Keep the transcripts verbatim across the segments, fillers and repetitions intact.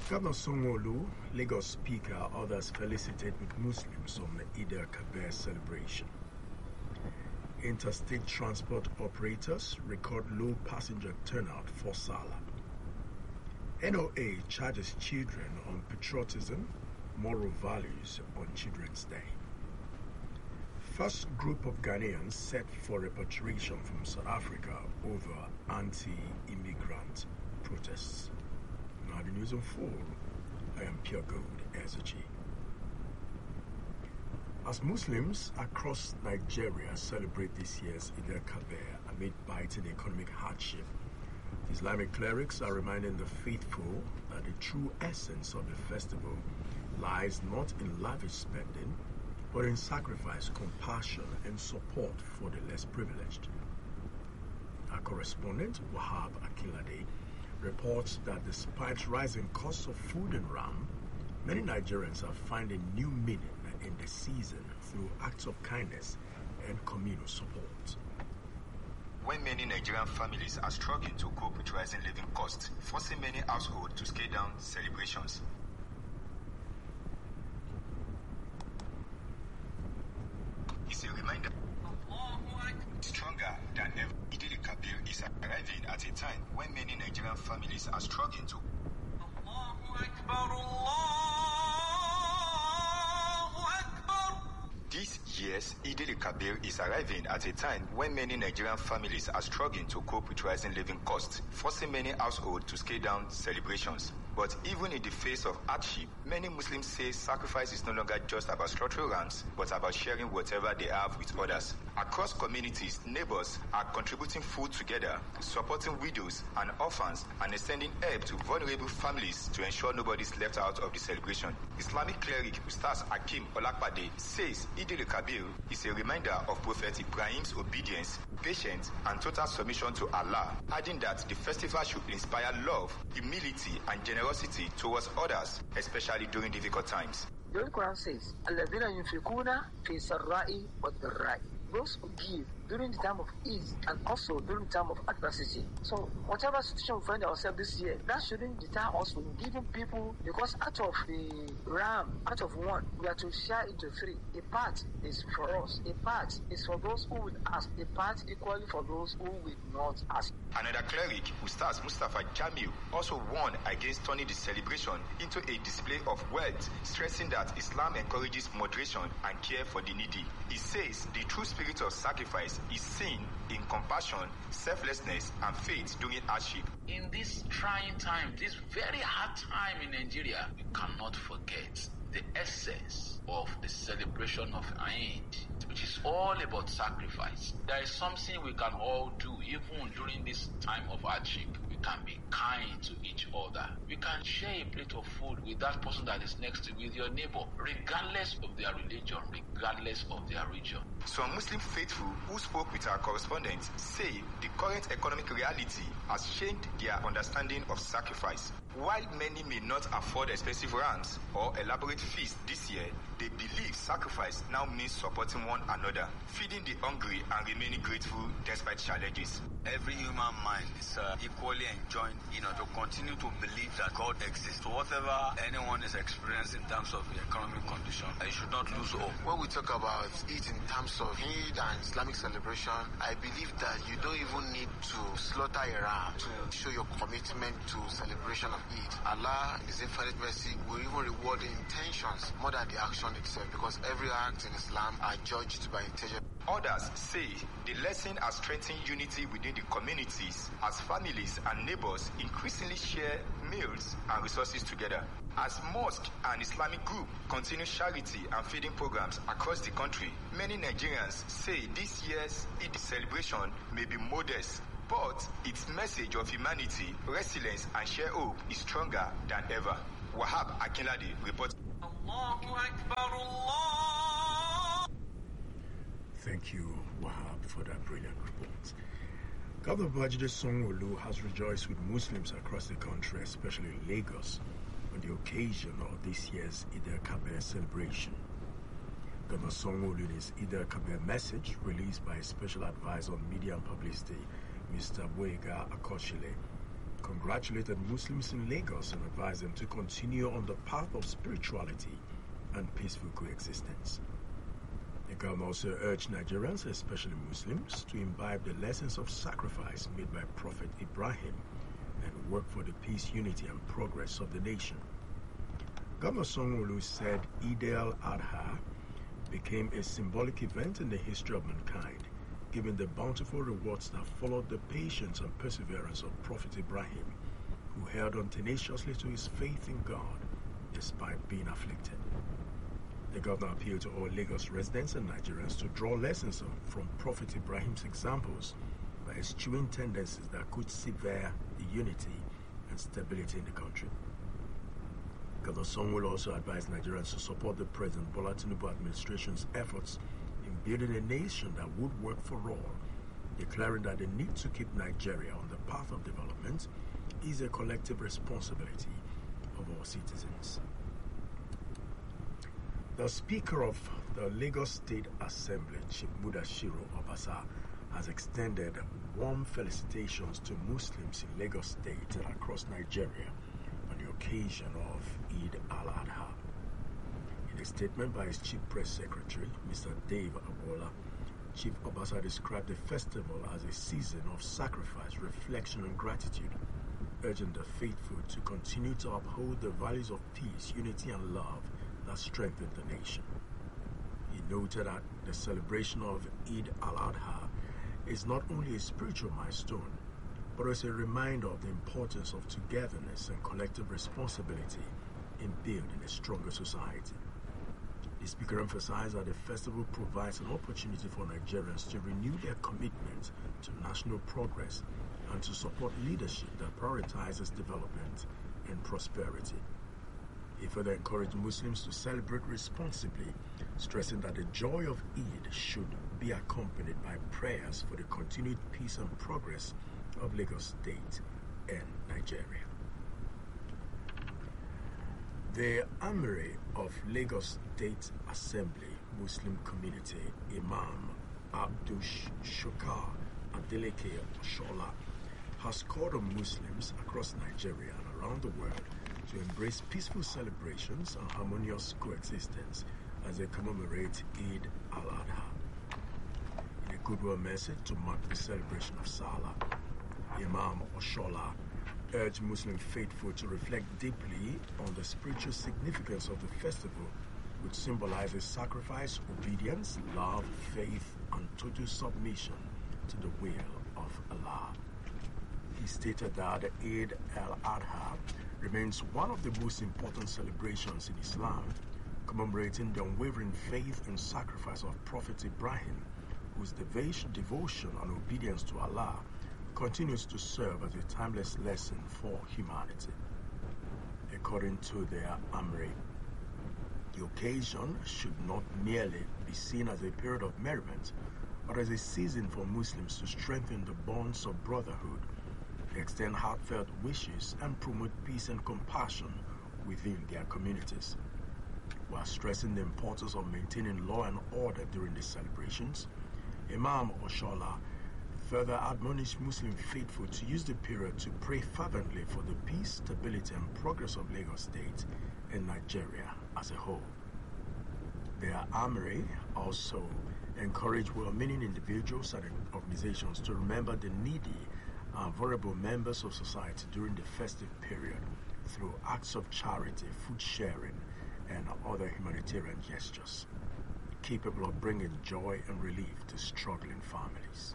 Governor Sanwo-Olu, Lagos Speaker, others felicitate with Muslims on the Eid al-Kabir celebration. Interstate transport operators record low passenger turnout for Salah. N O A charges children on patriotism, moral values on Children's Day. First group of Ghanaians set for repatriation from South Africa over anti-immigrant protests. Now the news in full. I am Pure Gold Ezechi. As Muslims across Nigeria celebrate this year's Eid al-Kabir amid biting economic hardship, Islamic clerics are reminding the faithful that the true essence of the festival lies not in lavish spending, but in sacrifice, compassion, and support for the less privileged. Our correspondent, Wahab Akinlade, reports that despite rising costs of food and ram, many Nigerians are finding new meaning in the season through acts of kindness and communal support. When many Nigerian families are struggling to cope with rising living costs, forcing many households to scale down celebrations. It's a reminder stronger than ever. Eid al-Kabir is arriving at a time when many Nigerian families are struggling to. Allahu Akbar, Allahu Akbar. This year's Eid al-Kabir is arriving at a time when many Nigerian families are struggling to cope with rising living costs, forcing many households to scale down celebrations. But even in the face of hardship, many Muslims say sacrifice is no longer just about structural ranks, but about sharing whatever they have with others. Across communities, neighbors are contributing food together, supporting widows and orphans, and extending help to vulnerable families to ensure nobody is left out of the celebration. Islamic cleric Ustaz Hakim Olakpade says Eid al-Kabir is a reminder of Prophet Ibrahim's obedience, patience, and total submission to Allah, adding that the festival should inspire love, humility, and generosity towards others, especially during difficult times. The Quran says, "Alladhina yunfikuna fi sarra'i wa dharra'i." Those who give during the time of ease and also during the time of adversity. So whatever situation we find ourselves this year, that shouldn't deter us from giving people, because out of the ram, out of one, we are to share into three. A part is for us, a part is for those who will ask, a part equally for those who will not ask. Another cleric, Ustaz Mustafa Jamil, also warned against turning the celebration into a display of wealth, stressing that Islam encourages moderation and care for the needy. He says the true spirit of sacrifice is seen in compassion, selflessness, and faith during hardship. In this trying time, this very hard time in Nigeria, we cannot forget the essence of the celebration of Eid, which is all about sacrifice. There is something we can all do, even during this time of hardship. We can be kind to each other. We can share a plate of food with that person that is next to you, with your neighbor, regardless of their religion, regardless of their region. Some Muslim faithful who spoke with our correspondents say the current economic reality has changed their understanding of sacrifice. While many may not afford expensive rams or elaborate feasts this year, they believe sacrifice now means supporting one another, feeding the hungry, and remaining grateful despite challenges. Every human mind is uh, equally enjoined, you know, to continue to believe that God exists. So whatever anyone is experiencing in terms of the economic condition, they should not lose hope. When we talk about it in terms of Eid and Islamic celebration, I believe that you don't even need to slaughter a ram to show your commitment to celebration of Eid. Allah, in His infinite mercy, will even reward the intentions more than the action itself, because every act in Islam are judged by intention. Others say the lesson has strengthened unity within the communities as families and neighbors increasingly share meals and resources together. As mosque and Islamic group continue charity and feeding programs across the country, many Nigerians say this year's Eid celebration may be modest, but its message of humanity, resilience, and shared hope is stronger than ever. Wahab Akinlade reports. Allahu Akbar, Allah. Thank you, Wahab, for that brilliant report. Governor Babajide Sanwo-Olu has rejoiced with Muslims across the country, especially Lagos, on the occasion of this year's Eid al-Kabir celebration. Governor Sanwo-Olu, in his Eid al-Kabir message released by his special advisor on media and publicity, Mister Boyega Akoshile, congratulated Muslims in Lagos and advised them to continue on the path of spirituality and peaceful coexistence. The governor also urged Nigerians, especially Muslims, to imbibe the lessons of sacrifice made by Prophet Ibrahim and work for the peace, unity, and progress of the nation. Governor Sanwo-Olu said Eid al-Adha became a symbolic event in the history of mankind, given the bountiful rewards that followed the patience and perseverance of Prophet Ibrahim, who held on tenaciously to his faith in God despite being afflicted. The governor appealed to all Lagos residents and Nigerians to draw lessons from Prophet Ibrahim's examples by eschewing tendencies that could sever the unity and stability in the country. Governor Sanwo-Olu also advised Nigerians to support the President Bola Tinubu administration's efforts in building a nation that would work for all, declaring that the need to keep Nigeria on the path of development is a collective responsibility of all citizens. The Speaker of the Lagos State Assembly, Chief Mudashiru Obasa, has extended warm felicitations to Muslims in Lagos State and across Nigeria on the occasion of Eid al-Adha. In a statement by his Chief Press Secretary, Mister Dave Agbola, Chief Obasa described the festival as a season of sacrifice, reflection, and gratitude, urging the faithful to continue to uphold the values of peace, unity, and love that strengthen the nation. He noted that the celebration of Eid al-Adha is not only a spiritual milestone, but also a reminder of the importance of togetherness and collective responsibility in building a stronger society. The speaker emphasized that the festival provides an opportunity for Nigerians to renew their commitment to national progress and to support leadership that prioritizes development and prosperity. He further encouraged Muslims to celebrate responsibly, stressing that the joy of Eid should be accompanied by prayers for the continued peace and progress of Lagos State and Nigeria. The Amiri of Lagos State Assembly Muslim Community, Imam Abdush Shukar Adeleke Oshola, has called on Muslims across Nigeria and around the world to embrace peaceful celebrations and harmonious coexistence as they commemorate Eid al-Adha. In a goodwill message to mark the celebration of Salah, Imam Oshola urged Muslim faithful to reflect deeply on the spiritual significance of the festival, which symbolizes sacrifice, obedience, love, faith, and total submission to the will of Allah. He stated that Eid al-Adha remains one of the most important celebrations in Islam, commemorating the unwavering faith and sacrifice of Prophet Ibrahim, whose devotion and obedience to Allah continues to serve as a timeless lesson for humanity. According to their Amri, the occasion should not merely be seen as a period of merriment, but as a season for Muslims to strengthen the bonds of brotherhood, extend heartfelt wishes, and promote peace and compassion within their communities. While stressing the importance of maintaining law and order during the celebrations, Imam Oshola further admonished Muslim faithful to use the period to pray fervently for the peace, stability, and progress of Lagos State and Nigeria as a whole. Their Amiri also encouraged well-meaning individuals and organizations to remember the needy and vulnerable members of society during the festive period through acts of charity, food sharing, and other humanitarian gestures, capable of bringing joy and relief to struggling families.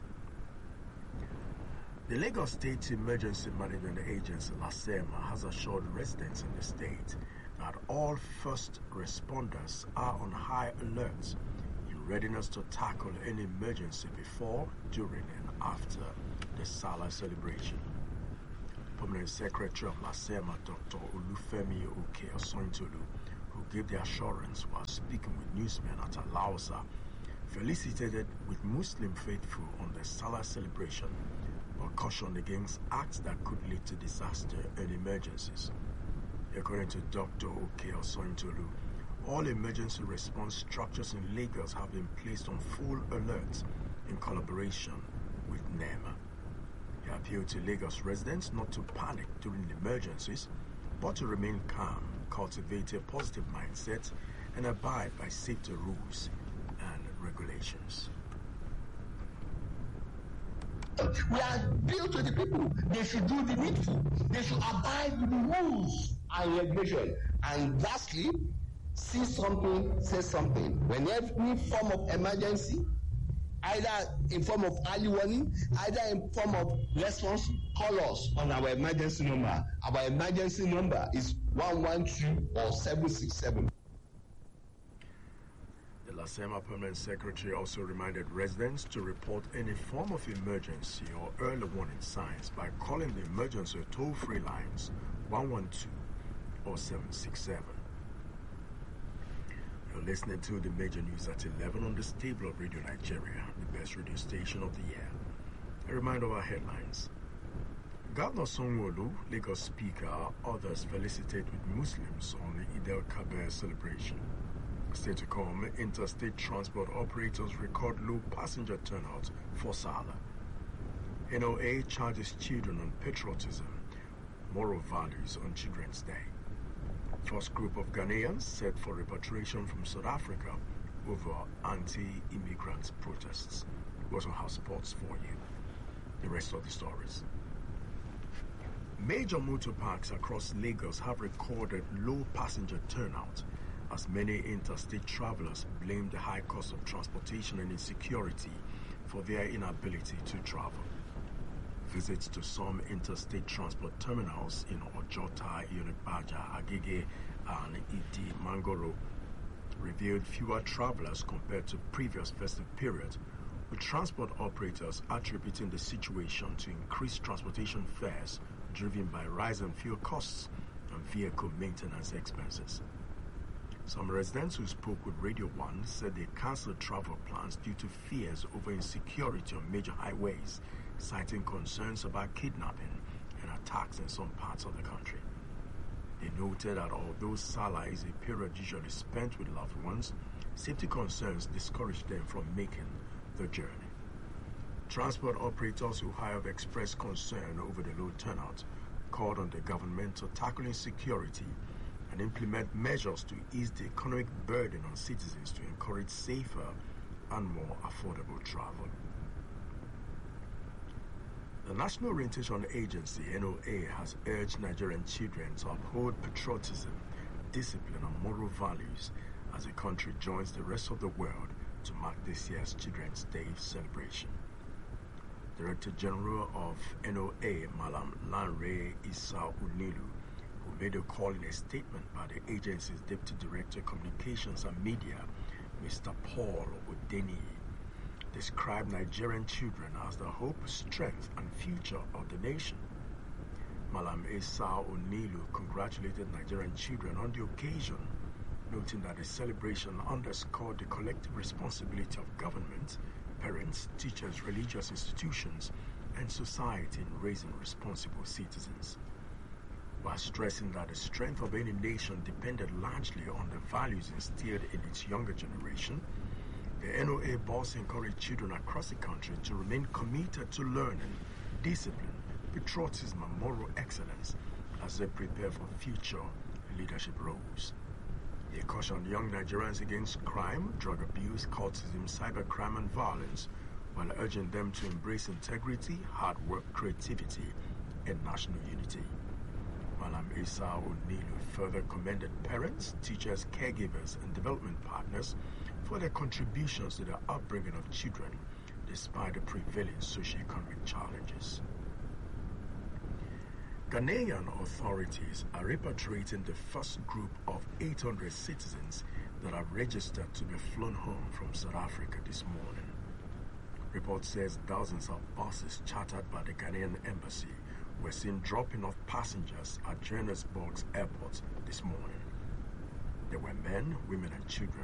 The Lagos State Emergency Management Agency, LASEMA, has assured residents in the state that all first responders are on high alert in readiness to tackle any emergency before, during, and after the Salah celebration. Permanent Secretary of LASEMA, Doctor Olufemi Oke-Osointolu, who gave the assurance while speaking with newsmen at Alausa, felicitated with Muslim faithful on the Salah celebration, but cautioned against acts that could lead to disaster and emergencies. According to Doctor Oke-Osointolu, all emergency response structures in Lagos have been placed on full alert in collaboration with NEMA. He appealed to Lagos residents not to panic during emergencies, but to remain calm, cultivate a positive mindset, and abide by safety rules and regulations. We appeal to the people. They should do the needful. They should abide with the rules and regulation. And lastly, see something, say something. When any form of emergency, either in form of early warning, either in form of response, call us on our emergency number. Our emergency number is one one two or seven six seven. The LASEMA Permanent Secretary also reminded residents to report any form of emergency or early warning signs by calling the emergency toll-free lines one one two or seven six seven. You're listening to the major news at eleven on the stable of Radio Nigeria, the best radio station of the year. A reminder of our headlines. Governor Sanwo-Olu, Lagos Speaker, others felicitate with Muslims on the Eid al-Kabir celebration. Still to come, interstate transport operators record low passenger turnout for Salah. N O A charges children on patriotism, moral values on Children's Day. First group of Ghanaians set for repatriation from South Africa over anti-immigrant protests. We also have sports for you. The rest of the stories. Major motor parks across Lagos have recorded low passenger turnout as many interstate travelers blame the high cost of transportation and insecurity for their inability to travel. Visits to some interstate transport terminals in Ojota, Yonipaja, Agege, and Idi Mangoro revealed fewer travelers compared to previous festive period, with transport operators attributing the situation to increased transportation fares driven by rising fuel costs and vehicle maintenance expenses. Some residents who spoke with Radio one said they cancelled travel plans due to fears over insecurity on major highways, citing concerns about kidnapping and attacks in some parts of the country. They noted that although Salah is a period usually spent with loved ones, safety concerns discouraged them from making the journey. Transport operators who have expressed concern over the low turnout called on the government to tackle insecurity and implement measures to ease the economic burden on citizens to encourage safer and more affordable travel. The National Orientation Agency, N O A, has urged Nigerian children to uphold patriotism, discipline, and moral values as the country joins the rest of the world to mark this year's Children's Day celebration. Director General of N O A, Malam Lanre Issa Unilu, who made a call in a statement by the agency's Deputy Director of Communications and Media, Mister Paul Odeni, described Nigerian children as the hope, strength, and future of the nation. Malam Issa Unilu congratulated Nigerian children on the occasion, noting that the celebration underscored the collective responsibility of government, parents, teachers, religious institutions, and society in raising responsible citizens. While stressing that the strength of any nation depended largely on the values instilled in its younger generation, the N O A boss encouraged children across the country to remain committed to learning, discipline, patriotism, and moral excellence as they prepare for future leadership roles. He cautioned young Nigerians against crime, drug abuse, cultism, cybercrime, and violence, while urging them to embrace integrity, hard work, creativity, and national unity. Malam Issa Unilu further commended parents, teachers, caregivers, and development partners for their contributions to the upbringing of children despite the prevailing socio-economic challenges. Ghanaian authorities are repatriating the first group of eight hundred citizens that are registered to be flown home from South Africa this morning. Report says dozens of buses chartered by the Ghanaian embassy were seen dropping off passengers at Johannesburg's airport this morning. There were men, women, and children